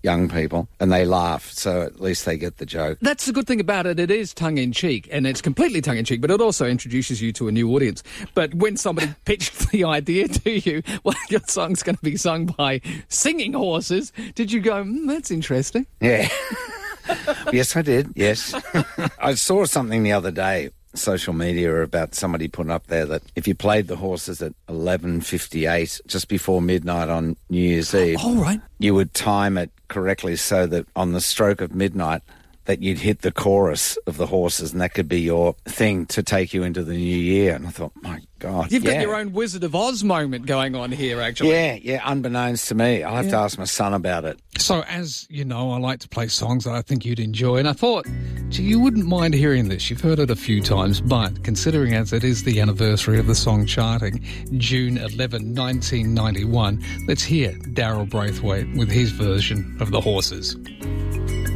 young people, and they laugh, so at least they get the joke. That's the good thing about it. It is tongue-in-cheek, and it's completely tongue-in-cheek, but it also introduces you to a new audience. But when somebody pitched the idea to you, well, your song's going to be sung by singing horses, did you go, that's interesting? Yeah. Yes, I did, yes. I saw something the other day, social media, about somebody putting up there that if you played the horses at 11:58, just before midnight on New Year's Eve, right, you would time it correctly so that on the stroke of midnight that you'd hit the chorus of the horses, and that could be your thing to take you into the new year. And I thought, my God. You've got your own Wizard of Oz moment going on here, actually. Yeah, unbeknownst to me. I'll have to ask my son about it. So, as you know, I like to play songs that I think you'd enjoy, and I thought, gee, you wouldn't mind hearing this. You've heard it a few times, but considering as it is the anniversary of the song charting, June 11, 1991, let's hear Daryl Braithwaite with his version of The Horses.